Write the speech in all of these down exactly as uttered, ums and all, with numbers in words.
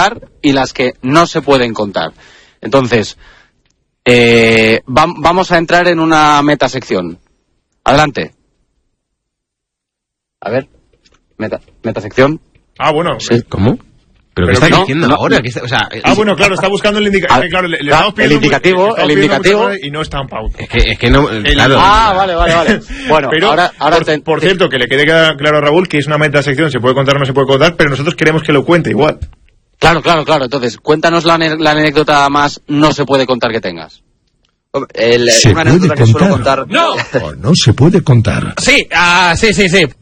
contar y las que no se pueden contar. Entonces, eh, va, vamos a entrar en una metasección. Adelante. A ver, meta, metasección. Ah, bueno. Sí. ¿Cómo? ¿Pero, ¿Pero qué está no, diciendo no, ahora? No. O sea, ah, bueno, claro, está buscando el indicativo. Claro, le, le claro, el indicativo, muy, el indicativo. Y no está en pauta. Es que, es que no... El, claro. Ah, vale, vale, vale. Bueno, pero, ahora... ahora por, te, por te, cierto, que le quede claro a Raúl que es una metasección, se puede contar o no se puede contar, pero nosotros queremos que lo cuente igual. Claro, claro, claro. Entonces, cuéntanos la, la anécdota más no se puede contar que tengas. El, ¿Se una anécdota puede que contar? suelo contar... ¡No! Oh, no se puede contar. Sí, ah, sí, sí, sí.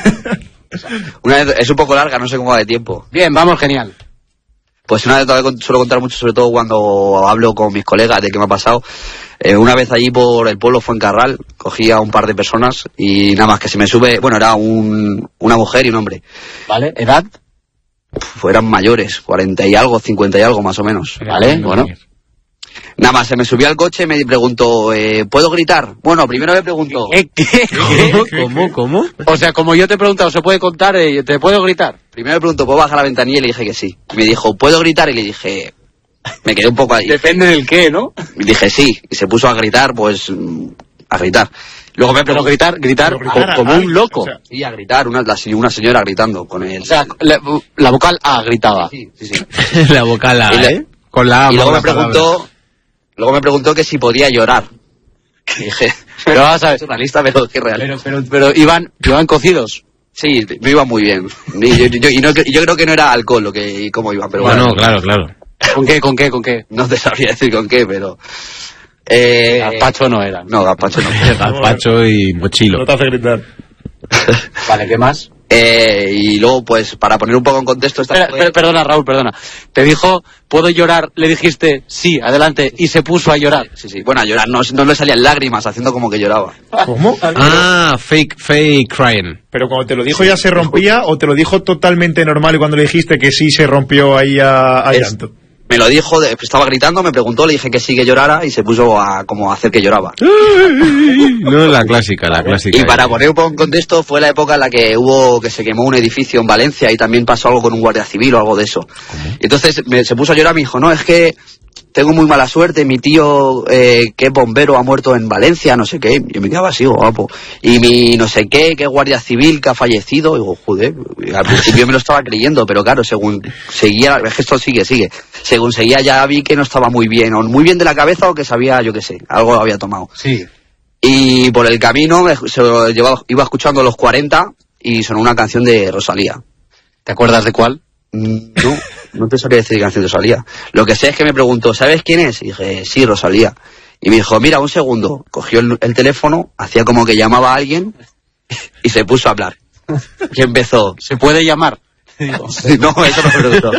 Una, es un poco larga, no sé cómo va de tiempo. Bien, vamos, genial. Pues una anécdota que suelo contar mucho, sobre todo cuando hablo con mis colegas de qué me ha pasado. Eh, una vez allí por el pueblo Fuencarral, cogí a un par de personas y nada más que se me sube... Bueno, era un, una mujer y un hombre. ¿Vale? ¿Edad? Uf, eran mayores, cuarenta y algo, cincuenta y algo más o menos. ¿Vale? Bueno. Nada más, se me subió al coche y me preguntó, eh, ¿puedo gritar? Bueno, primero me preguntó... ¿Qué? ¿Qué? ¿Cómo? ¿Cómo? ¿Cómo? O sea, como yo te he preguntado, ¿se puede contar? Eh, ¿Te puedo gritar? Primero me preguntó, ¿puedo bajar la ventanilla? Y le dije que sí. Y me dijo, ¿puedo gritar? Y le dije... Me quedé un poco ahí. Depende del qué, ¿no? Y dije sí. Y se puso a gritar, pues... A gritar. Luego me preguntó... gritar, gritar, Pero gritar como a, un loco. O sea, sí, a gritar, una, la, una señora gritando con él. O sea, la, la vocal A gritaba. Sí, sí, sí. La vocal A, y le, ¿eh? Con la A. Y luego me palabra. preguntó... Luego me preguntó que si podía llorar. Y dije... Pero vas a ver... Es una lista, pero que real. Pero, pero, pero iban, iban cocidos. Sí, me iba muy bien. Y yo, yo, y no, yo creo que no era alcohol lo que y cómo iba, pero bueno, bueno. claro, claro. ¿Con qué, con qué, con qué? No te sabría decir con qué, pero... Eh, Gazpacho no era. No, gazpacho no. Gazpacho y mochilo. no te hace gritar. Vale, ¿qué más? Eh, y luego, pues, para poner un poco en contexto... Esta Espera, fue... per, perdona, Raúl, perdona. Te dijo, ¿puedo llorar? Le dijiste, sí, adelante, y se puso a llorar. Sí, sí, bueno, a llorar, no, no le salían lágrimas, haciendo como que lloraba. ¿Cómo? Ah, fake, fake crying. Pero cuando te lo dijo ya se rompía, o te lo dijo totalmente normal y cuando le dijiste que sí se rompió ahí a, a Es- llanto. Me lo dijo, de- estaba gritando, me preguntó, le dije que sí que llorara y se puso a como a hacer que lloraba. No, la clásica, la clásica. Y para poner un poco en contexto, fue la época en la que hubo, que se quemó un edificio en Valencia y también pasó algo con un guardia civil o algo de eso. Y entonces me, se puso a llorar, me dijo, no, es que tengo muy mala suerte, mi tío eh, que es bombero ha muerto en Valencia, no sé qué. Yo me quedaba así, guapo. Y mi no sé qué, que es guardia civil que ha fallecido. Y digo, joder, al principio me lo estaba creyendo, pero claro, según seguía, es que esto sigue, sigue. Según seguía ya vi que no estaba muy bien, o muy bien de la cabeza o que sabía, yo qué sé, algo había tomado. Sí. Y por el camino me- se lo llevaba- iba escuchando los cuarenta y sonó una canción de Rosalía. ¿Te acuerdas de cuál? Mm, No, no te sabría decir qué canción de Rosalía. Lo que sé es que me preguntó, ¿sabes quién es? Y dije, sí, Rosalía. Y me dijo, mira, un segundo. Cogió el, el teléfono, hacía como que llamaba a alguien y se puso a hablar. Y empezó, ¿Se puede llamar? no, eso no me preguntó.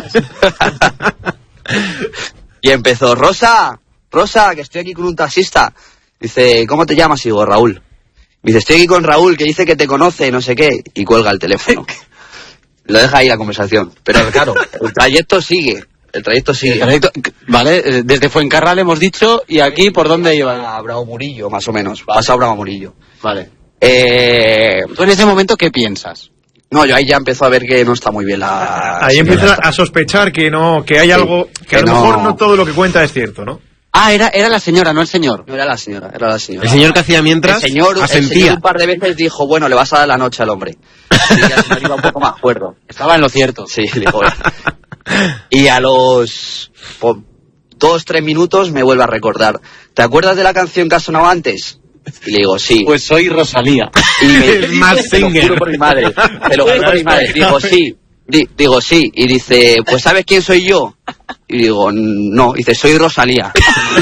Y empezó, Rosa, Rosa, que estoy aquí con un taxista. Dice, ¿cómo te llamas? Y digo, Raúl. Me dice, estoy aquí con Raúl, que dice que te conoce, no sé qué. Y cuelga el teléfono. Lo deja ahí la conversación. Pero claro, el trayecto sigue. El trayecto sigue. El trayecto- Vale, eh, desde Fuencarral hemos dicho, y aquí, ¿por dónde iba? A Bravo Murillo, más o menos. Pasa a Bravo Murillo. Vale. Eh, ¿Tú en ese momento qué piensas? no, yo ahí ya empezó a ver que no está muy bien la... Ahí señora empieza esta. a sospechar que no, que hay Sí, algo, que, que a lo no- mejor no todo lo que cuenta es cierto, ¿no? Ah, era, era la señora, no el señor. No era la señora, era la señora. El señor que hacía mientras El señor, el asentía. señor un par de veces dijo, bueno, le vas a dar la noche al hombre. Y ya el señor iba un poco más cuerdo. Estaba en lo cierto. Sí, dijo. Y a los po- dos, tres minutos me vuelve a recordar, ¿te acuerdas de la canción que has sonado antes? Y le digo, sí. Pues soy Rosalía. Y me el Mask te lo Singer. juro por mi madre, te lo juro por mi madre. Digo, sí. Di- digo, sí. Y dice, pues ¿sabes quién soy yo? Y digo, no. Y dice, soy Rosalía.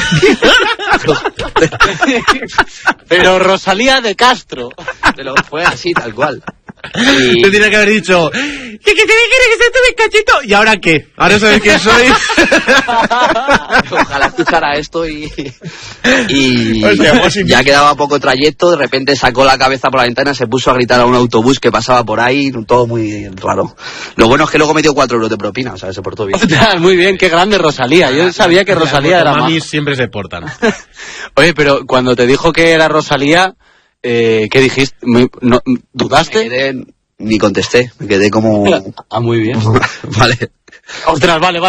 Pero Rosalía de Castro. Pero fue así, tal cual. Y... Te tenía que haber dicho, ¿qué, qué te quiere que se te cachito? ¿Y ahora qué? ¿Ahora sabes quién soy? Ojalá escuchara esto y, y Hostia, pues sí. ya quedaba poco trayecto, de repente sacó la cabeza por la ventana, se puso a gritar a un autobús que pasaba por ahí, todo muy raro. Lo bueno es que luego me dio cuatro euros de propina, o sea, se portó bien. Ostras, muy bien, qué grande Rosalía. Yo sabía que Rosalía era Mami más. siempre se portan. Oye, pero cuando te dijo que era Rosalía, eh, ¿qué dijiste? Muy- no, Me ¿Dudaste? quedé, ni contesté, me quedé como... Ah, muy bien. Vale. Ostras, vale, vale.